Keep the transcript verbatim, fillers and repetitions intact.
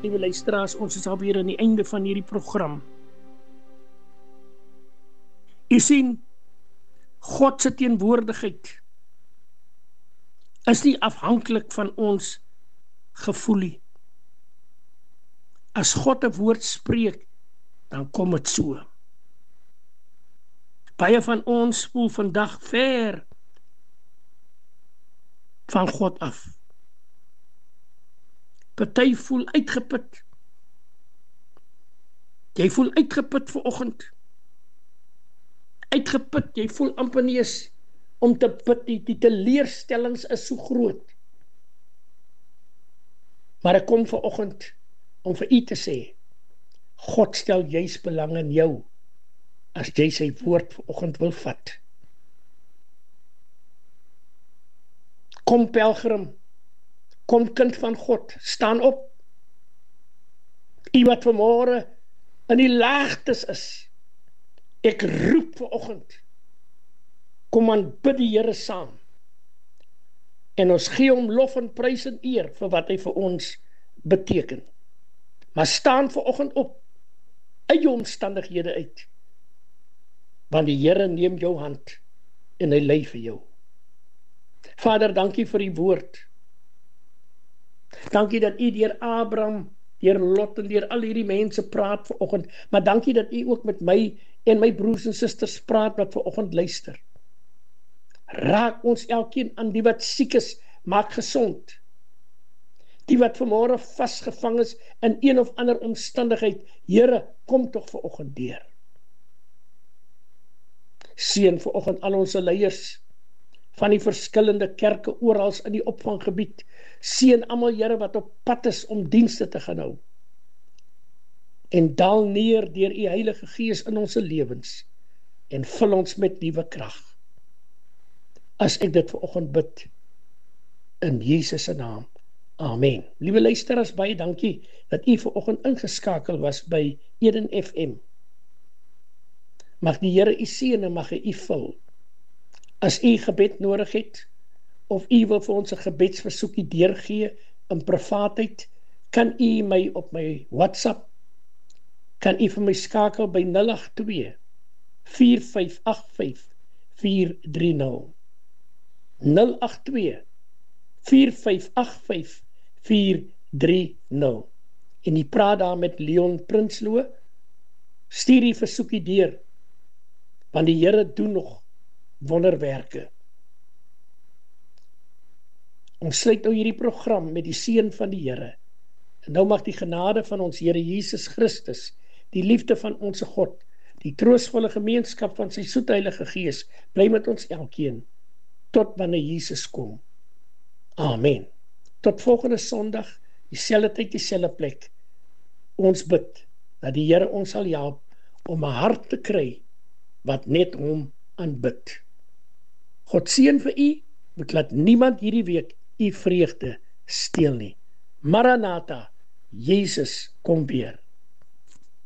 liewe luisteraars, ons is alweer aan die einde van hierdie program. U sien, God se teenwoordigheid is nie afhanklik van ons gevoelie. As God 'n woord spreek, dan kom dit so. Baie van ons voel vandag ver van God af. Party voel uitgeput. Jy voel uitgeput vanoggend. Uitgeput, jy voel amper nie eens om te bid, die, die teleurstellings is so groot. Maar ek kom vanoggend om vir u te sê, God stel juis belang in jou, as jy sy woord vanoggend wil vat. Kom pelgrim, kom kind van God, staan op. U wat vanmôre in die laagtes is, ek roep vanoggend, kom aan bid die Here saam. En ons gee hom lof en prys en eer vir wat hy vir ons beteken. Maar staan vanoggend op, uit jou omstandighede uit, want die Here neem jou hand en hy lei vir jou. Vader, dankie vir die woord. Dankie dat u deur Abraham, deur Lot en deur al hierdie mense praat vanoggend, maar dankie dat u ook met my en my broers en susters praat wat vanoggend luister. Raak ons elkeen aan, die wat siek is, maak gesond. Die wat vanmôre vasgevang is in een of ander omstandigheid, Here, kom tog vanoggend deur. Seën vanoggend al ons leiers van die verskillende kerke oral in die opvanggebied. Seën almal, Here, wat op pad is om dienste te gaan hou. En daal neer deur u Heilige Gees in ons lewens en vul ons met nuwe krag. As ek dit vanoggend bid in Jesus se naam. Amen. Liewe luisteraars, baie dankie dat u vanoggend ingeskakel was by Eden F M. Mag die Here u seën en mag hy u vul. As u gebed nodig het, of u wil vir ons 'n gebedsversoekie deurgee in privaatheid, kan u my op my WhatsApp, kan u vir my skakel by nul agt twee, vier vyf agt vyf, vier drie nul. nul agt twee, vier vyf agt vyf, vier drie nul. En u praat daar met Leon Prinsloo, stuur die versoekie deur, want die Here doen nog wonderwerke. Ons sluit nou hierdie program met die seën van die Here. En nou mag die genade van ons Here Jesus Christus, die liefde van ons God, die troostvolle gemeenskap van sy soet Heilige Gees, bly met ons elkeen, tot wanneer Jesus kom. Amen. Tot volgende Sondag, dieselfde tyd, dieselfde plek. Ons bid, dat die Here ons sal help, om 'n hart te kry, wat net hom aanbid. God seën vir u, moet laat niemand hierdie week u vreugde steel nie. Maranatha, Jesus kom weer.